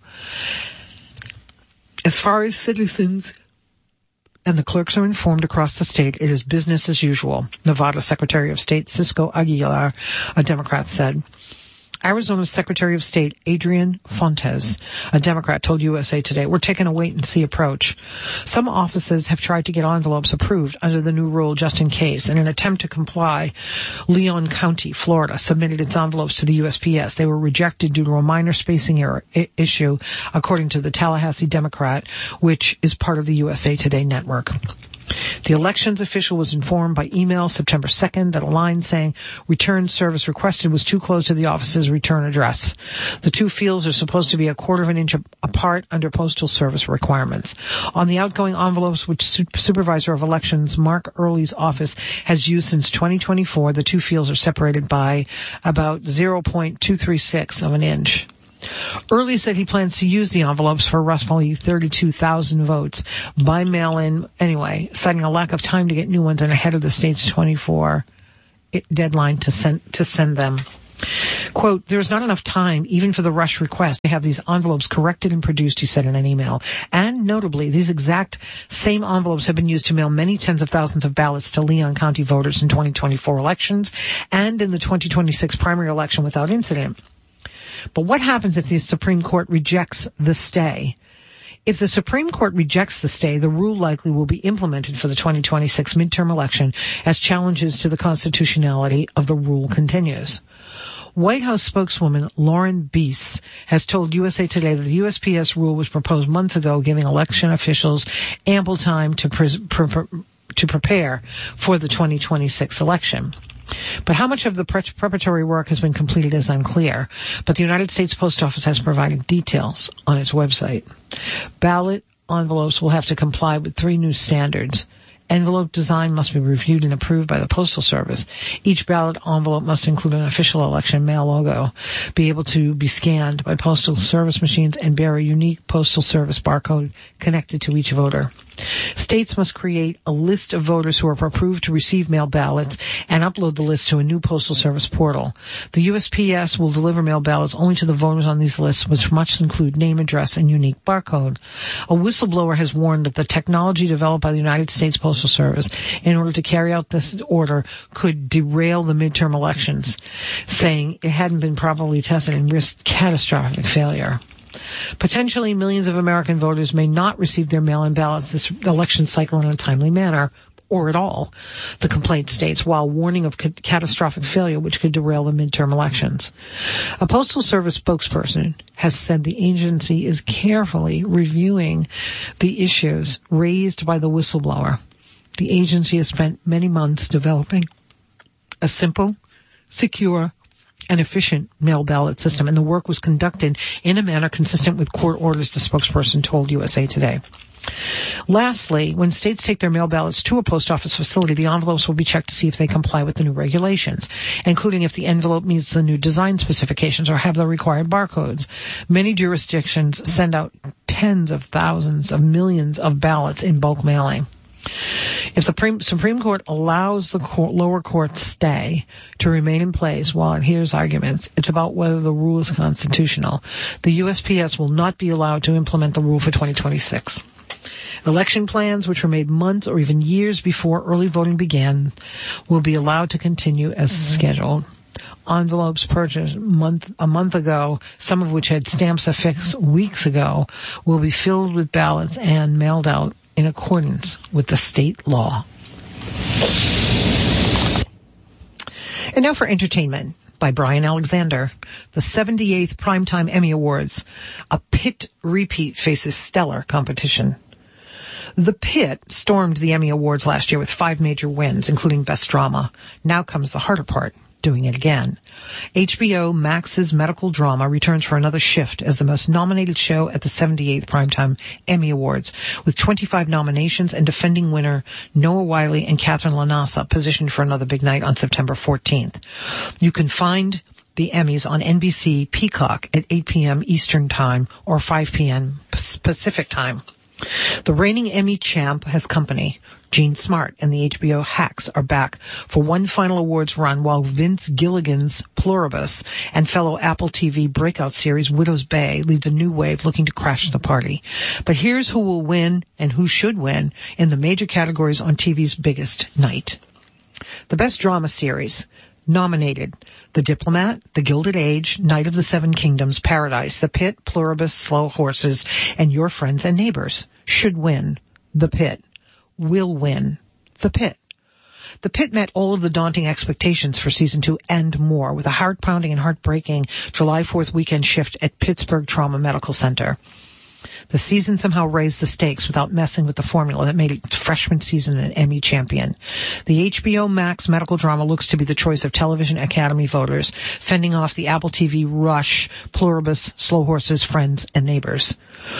As far as citizens and the clerks are informed across the state, it is business as usual, Nevada Secretary of State Cisco Aguilar, a Democrat, said. Arizona's Secretary of State Adrian Fontes, a Democrat, told U S A Today, we're taking a wait-and-see approach. Some offices have tried to get envelopes approved under the new rule just in case. In an attempt to comply, Leon County, Florida, submitted its envelopes to the U S P S. They were rejected due to a minor spacing error I- issue, according to the Tallahassee Democrat, which is part of the U S A Today network. The elections official was informed by email September second that a line saying return service requested was too close to the office's return address. The two fields are supposed to be a quarter of an inch apart under Postal Service requirements. On the outgoing envelopes, which Supervisor of Elections Mark Early's office has used since twenty twenty-four, the two fields are separated by about zero point two three six of an inch. Early said he plans to use the envelopes for roughly thirty-two thousand votes by mail-in anyway, citing a lack of time to get new ones and ahead of the state's twenty-four deadline to send to send them. Quote, there's not enough time, even for the rush request, to have these envelopes corrected and produced, he said in an email. And notably, these exact same envelopes have been used to mail many tens of thousands of ballots to Leon County voters in twenty twenty-four elections and in the twenty twenty-six primary election without incident. But what happens if the Supreme Court rejects the stay? If the Supreme Court rejects the stay, the rule likely will be implemented for the twenty twenty-six midterm election as challenges to the constitutionality of the rule continues. White House spokeswoman Lauren Bies has told U S A Today that the U S P S rule was proposed months ago, giving election officials ample time to pre- pre- to prepare for the twenty twenty-six election. But how much of the pre- preparatory work has been completed is unclear. But the United States Post Office has provided details on its website. Ballot envelopes will have to comply with three new standards. Envelope design must be reviewed and approved by the Postal Service. Each ballot envelope must include an official election mail logo, be able to be scanned by Postal Service machines, and bear a unique Postal Service barcode connected to each voter. States must create a list of voters who are approved to receive mail ballots and upload the list to a new Postal Service portal. The U S P S will deliver mail ballots only to the voters on these lists, which must include name, address, and unique barcode. A whistleblower has warned that the technology developed by the United States Postal Service in order to carry out this order could derail the midterm elections, saying it hadn't been properly tested and risked catastrophic failure. Potentially, millions of American voters may not receive their mail-in ballots this election cycle in a timely manner, or at all, the complaint states, while warning of ca- catastrophic failure which could derail the midterm elections. A Postal Service spokesperson has said the agency is carefully reviewing the issues raised by the whistleblower. The agency has spent many months developing a simple, secure, and efficient mail ballot system, and the work was conducted in a manner consistent with court orders, the spokesperson told U S A Today. Lastly, when states take their mail ballots to a post office facility, the envelopes will be checked to see if they comply with the new regulations, including if the envelope meets the new design specifications or have the required barcodes. Many jurisdictions send out tens of thousands of millions of ballots in bulk mailing. If the Supreme Court allows the court, lower court's stay to remain in place while it hears arguments, it's about whether the rule is constitutional. The U S P S will not be allowed to implement the rule for twenty twenty-six. Election plans, which were made months or even years before early voting began, will be allowed to continue as mm-hmm. scheduled. Envelopes purchased month, a month ago, some of which had stamps affixed weeks ago, will be filled with ballots and mailed out in accordance with the state law. And now for entertainment by Brian Alexander. The seventy-eighth Primetime Emmy Awards. A Pit repeat faces stellar competition. The Pit stormed the Emmy Awards last year with five major wins, including Best Drama. Now comes the harder part, doing it again. H B O Max's medical drama returns for another shift as the most nominated show at the seventy-eighth Primetime Emmy Awards, with twenty-five nominations and defending winner Noah Wyle and Catherine Lanasa positioned for another big night on September fourteenth. You can find the Emmys on N B C Peacock at eight p.m. Eastern Time or five p.m. Pacific Time. The reigning Emmy champ has company. Gene Smart and the H B O Hacks are back for one final awards run, while Vince Gilligan's Pluribus and fellow Apple T V breakout series Widow's Bay leads a new wave looking to crash the party. But here's who will win and who should win in the major categories on T V's biggest night. The Best Drama Series. Nominated: The Diplomat, The Gilded Age, Night of the Seven Kingdoms, Paradise, The Pit, Pluribus, Slow Horses, and Your Friends and Neighbors. Should win: The Pit. Will win: The Pit. The Pit met all of the daunting expectations for season two and more, with a heart-pounding and heartbreaking July fourth weekend shift at Pittsburgh Trauma Medical Center. The season somehow raised the stakes without messing with the formula that made its freshman season an Emmy champion. The H B O Max medical drama looks to be the choice of Television Academy voters, fending off the Apple T V Rush, Pluribus, Slow Horses, Friends, and Neighbors.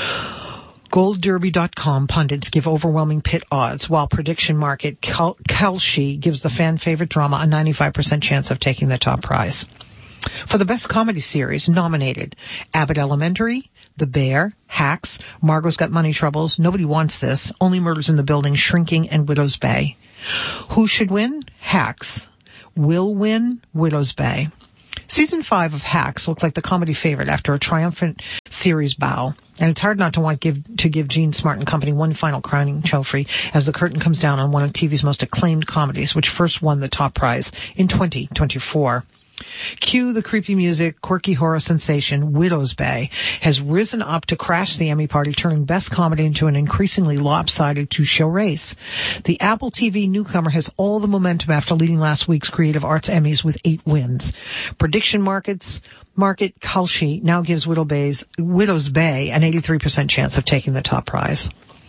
Gold Derby dot com pundits give overwhelming pit odds, while prediction market Kel- Kalshi gives the fan favorite drama a ninety-five percent chance of taking the top prize. For the best comedy series nominated, Abbott Elementary, The Bear, Hacks, Margot's Got Money Troubles, Nobody Wants This, Only Murders in the Building, Shrinking, and Widow's Bay. Who should win? Hacks. Will win? Widow's Bay. Season five of Hacks looked like the comedy favorite after a triumphant series bow, and it's hard not to want give, to give Gene Smart and Company one final crowning trophy as the curtain comes down on one of T V's most acclaimed comedies, which first won the top prize in twenty twenty-four. Cue the creepy music, quirky horror sensation, Widow's Bay has risen up to crash the Emmy party, turning best comedy into an increasingly lopsided two-show race. The Apple T V newcomer has all the momentum after leading last week's Creative Arts Emmys with eight wins. Prediction markets, market Kalshi now gives Widow Bay's, Widow's Bay an eighty-three percent chance of taking the top prize.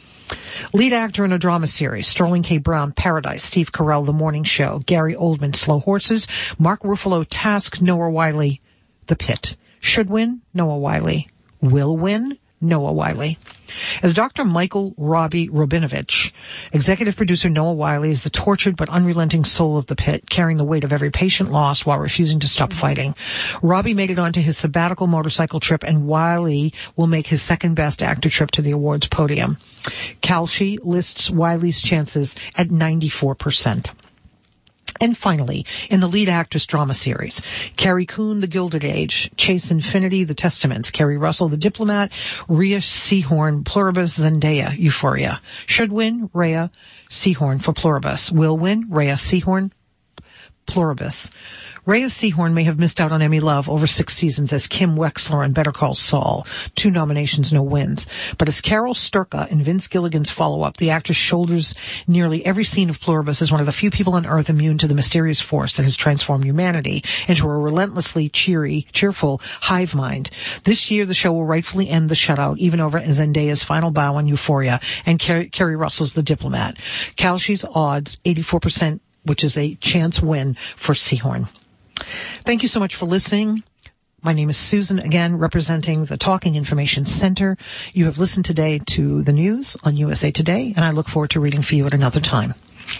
Lead actor in a drama series, Sterling K. Brown, Paradise, Steve Carell, The Morning Show, Gary Oldman, Slow Horses, Mark Ruffalo, Task, Noah Wyle, The Pit. Should win? Noah Wyle. Will win? Noah Wyle. As Doctor Michael Robbie Robinovich, executive producer Noah Wyle is the tortured but unrelenting soul of The Pit, carrying the weight of every patient lost while refusing to stop fighting. Robbie made it onto his sabbatical motorcycle trip, and Wyle will make his second best actor trip to the awards podium. Kalshi lists Wiley's chances at ninety-four percent. And finally, in the lead actress drama series, Carrie Coon, The Gilded Age, Chase Infinity, The Testaments, Kerry Russell, The Diplomat, Rhea Seehorn, Pluribus, Zendaya, Euphoria. Should win, Rhea Seehorn for Pluribus. Will win, Rhea Seehorn, Pluribus. Rhea Seehorn may have missed out on Emmy love over six seasons as Kim Wexler in Better Call Saul. Two nominations, no wins. But as Carol Sturka in Vince Gilligan's follow-up, the actress shoulders nearly every scene of Pluribus as one of the few people on Earth immune to the mysterious force that has transformed humanity into a relentlessly cheery, cheerful hive mind. This year, the show will rightfully end the shutout, even over Zendaya's final bow on Euphoria and Ker- Kerry Russell's The Diplomat. Kalshi's odds, eighty-four percent, which is a chance win for Seehorn. Thank you so much for listening. My name is Susan, again, representing the Talking Information Center. You have listened today to the news on U S A Today, and I look forward to reading for you at another time.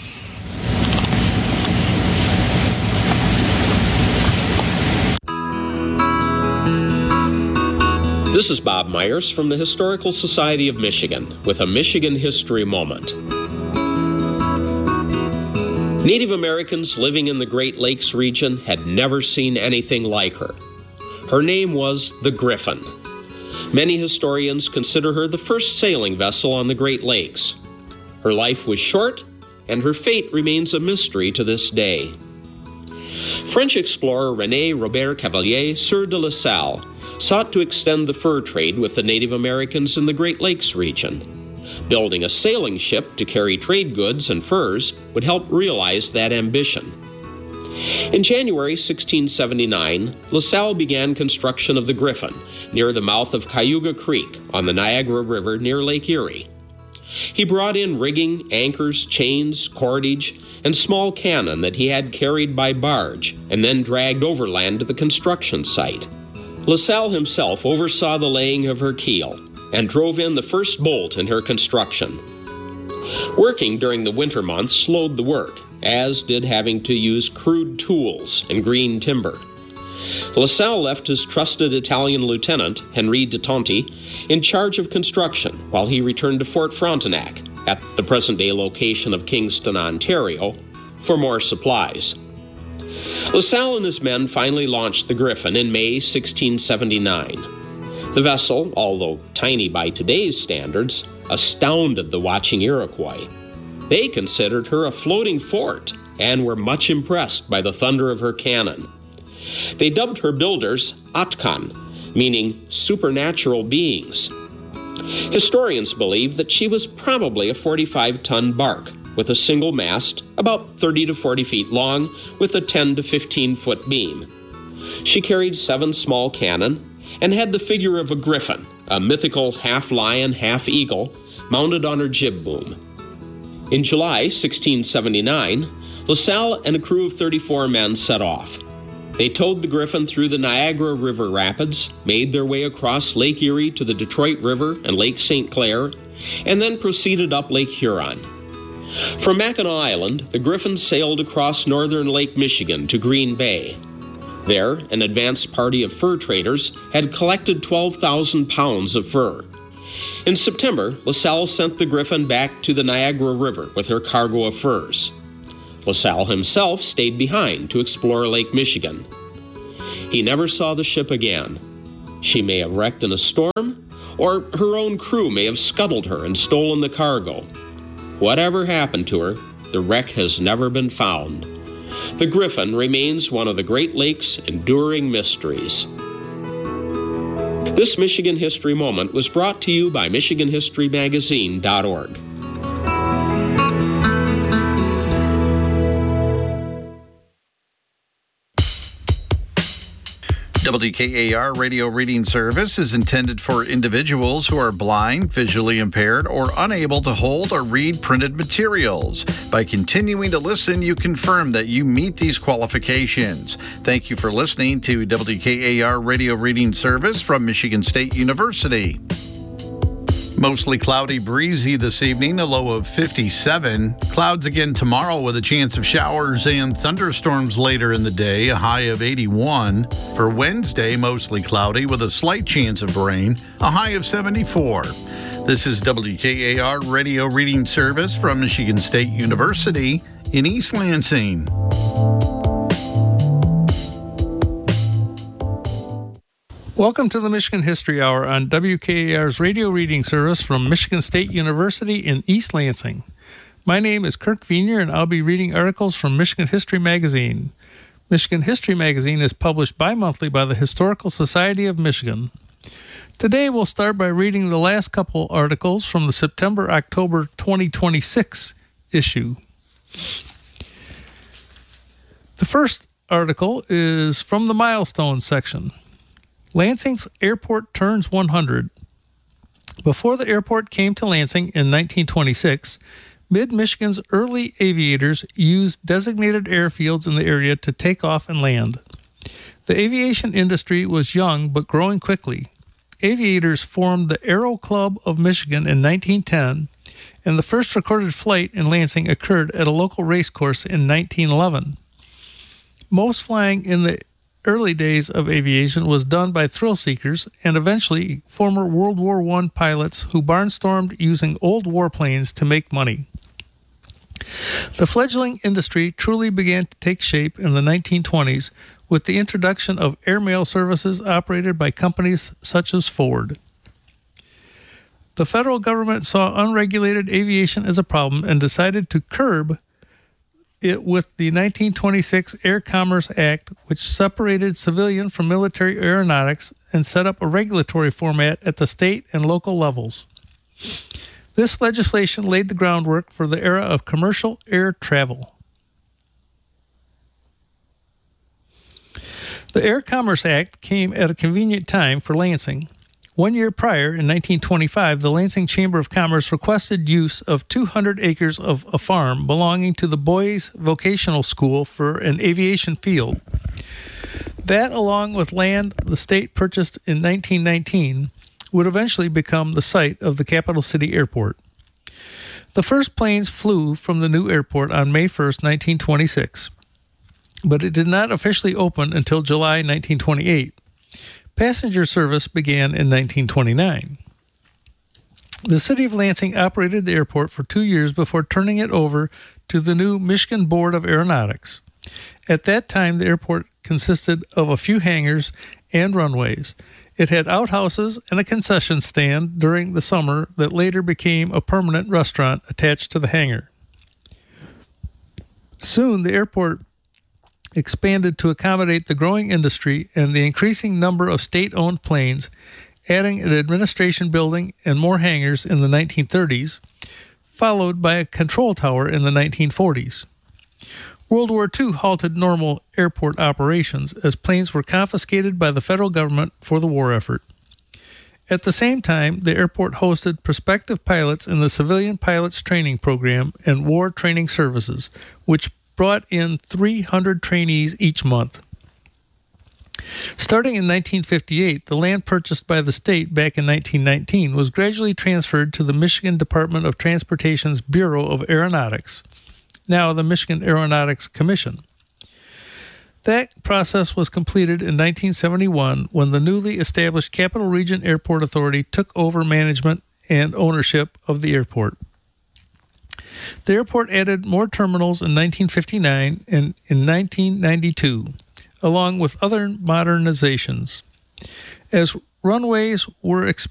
This is Bob Myers from the Historical Society of Michigan with a Michigan History Moment. Native Americans living in the Great Lakes region had never seen anything like her. Her name was the Griffin. Many historians consider her the first sailing vessel on the Great Lakes. Her life was short, and her fate remains a mystery to this day. French explorer René Robert Cavelier Sieur de La Salle sought to extend the fur trade with the Native Americans in the Great Lakes region. Building a sailing ship to carry trade goods and furs would help realize that ambition. In January sixteen seventy-nine, La Salle began construction of the Griffin near the mouth of Cayuga Creek on the Niagara River near Lake Erie. He brought in rigging, anchors, chains, cordage, and small cannon that he had carried by barge and then dragged overland to the construction site. La Salle himself oversaw the laying of her keel and drove in the first bolt in her construction. Working during the winter months slowed the work, as did having to use crude tools and green timber. La Salle left his trusted Italian lieutenant, Henri de Tonti, in charge of construction while he returned to Fort Frontenac, at the present-day location of Kingston, Ontario, for more supplies. La Salle and his men finally launched the Griffin in May sixteen seventy-nine. The vessel, although tiny by today's standards, astounded the watching Iroquois. They considered her a floating fort and were much impressed by the thunder of her cannon. They dubbed her builders Atkan, meaning supernatural beings. Historians believe that she was probably a forty-five ton bark with a single mast, about thirty to forty feet long, with a ten to fifteen foot beam. She carried seven small cannon and had the figure of a griffin, a mythical half-lion, half-eagle, mounted on her jib boom. In July sixteen seventy-nine, LaSalle and a crew of thirty-four men set off. They towed the Griffin through the Niagara River rapids, made their way across Lake Erie to the Detroit River and Lake Saint Clair, and then proceeded up Lake Huron. From Mackinac Island, the Griffin sailed across northern Lake Michigan to Green Bay. There, an advance party of fur traders had collected twelve thousand pounds of fur. In September, LaSalle sent the Griffin back to the Niagara River with her cargo of furs. LaSalle himself stayed behind to explore Lake Michigan. He never saw the ship again. She may have wrecked in a storm, or her own crew may have scuttled her and stolen the cargo. Whatever happened to her, the wreck has never been found. The Griffin remains one of the Great Lakes' enduring mysteries. This Michigan History Moment was brought to you by Michigan History Magazine dot org. W K A R Radio Reading Service is intended for individuals who are blind, visually impaired, or unable to hold or read printed materials. By continuing to listen, you confirm that you meet these qualifications. Thank you for listening to W K A R Radio Reading Service from Michigan State University. Mostly cloudy, breezy this evening, a low of fifty-seven. Clouds again tomorrow with a chance of showers and thunderstorms later in the day, a high of eighty-one. For Wednesday, mostly cloudy with a slight chance of rain, a high of seventy-four. This is W K A R Radio Reading Service from Michigan State University in East Lansing. Welcome to the Michigan History Hour on W K A R's radio reading service from Michigan State University in East Lansing. My name is Kirk Venier, and I'll be reading articles from Michigan History Magazine. Michigan History Magazine is published bi-monthly by the Historical Society of Michigan. Today we'll start by reading the last couple articles from the September-October twenty twenty-six issue. The first article is from the Milestones section. Lansing's airport turns one hundred. Before the airport came to Lansing in nineteen twenty-six, Mid-Michigan's early aviators used designated airfields in the area to take off and land. The aviation industry was young but growing quickly. Aviators formed the Aero Club of Michigan in nineteen ten, and the first recorded flight in Lansing occurred at a local racecourse in nineteen eleven. Most flying in the early days of aviation was done by thrill seekers and eventually former World War One pilots who barnstormed using old warplanes to make money. The fledgling industry truly began to take shape in the nineteen twenties with the introduction of airmail services operated by companies such as Ford. The federal government saw unregulated aviation as a problem and decided to curb it with the nineteen twenty-six Air Commerce Act, which separated civilian from military aeronautics and set up a regulatory format at the state and local levels. This legislation laid the groundwork for the era of commercial air travel. The Air Commerce Act came at a convenient time for Lansing. One year prior, in nineteen twenty-five, the Lansing Chamber of Commerce requested use of two hundred acres of a farm belonging to the Boys Vocational School for an aviation field. That, along with land the state purchased in nineteen nineteen, would eventually become the site of the capital city airport. The first planes flew from the new airport on May first, nineteen twenty-six, but it did not officially open until July nineteen twenty-eight. Passenger service began in nineteen twenty-nine. The city of Lansing operated the airport for two years before turning it over to the new Michigan Board of Aeronautics. At that time, the airport consisted of a few hangars and runways. It had outhouses and a concession stand during the summer that later became a permanent restaurant attached to the hangar. Soon, the airport expanded to accommodate the growing industry and the increasing number of state-owned planes, adding an administration building and more hangars in the nineteen thirties, followed by a control tower in the nineteen forties. World War Two halted normal airport operations as planes were confiscated by the federal government for the war effort. At the same time, the airport hosted prospective pilots in the Civilian Pilots Training Program and War Training Services, which brought in three hundred trainees each month. Starting in nineteen fifty-eight, the land purchased by the state back in nineteen nineteen was gradually transferred to the Michigan Department of Transportation's Bureau of Aeronautics, now the Michigan Aeronautics Commission. That process was completed in nineteen seventy-one when the newly established Capital Region Airport Authority took over management and ownership of the airport. The airport added more terminals in nineteen fifty-nine and in nineteen ninety-two, along with other modernizations. As runways were expanded,